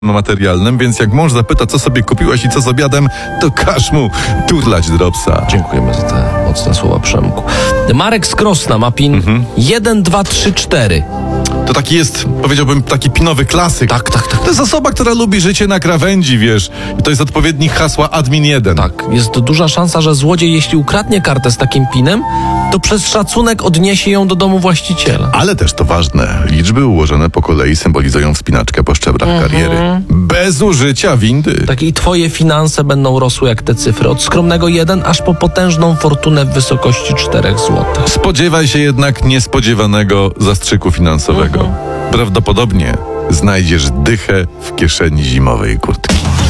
materialnym, więc jak mąż zapyta, co sobie kupiłaś i co z obiadem, to każ mu turlać dropsa. Dziękujemy za te mocne słowa, Przemku. Marek z Krosna ma PIN 1, 2, 3, 4. To taki jest, powiedziałbym, taki pinowy klasyk. Tak. To jest osoba, która lubi życie na krawędzi, wiesz. I to jest odpowiednik hasła admin 1. Tak, jest duża szansa, że złodziej, jeśli ukradnie kartę z takim PIN-em, to przez szacunek odniesie ją do domu właściciela. Ale też to ważne, liczby ułożone po kolei symbolizują wspinaczkę po szczeblach kariery. Bez użycia windy. Tak, i twoje finanse będą rosły jak te cyfry. Od skromnego 1 aż po potężną fortunę w wysokości 4 zł. Spodziewaj się jednak niespodziewanego zastrzyku finansowego. Prawdopodobnie znajdziesz dychę w kieszeni zimowej kurtki.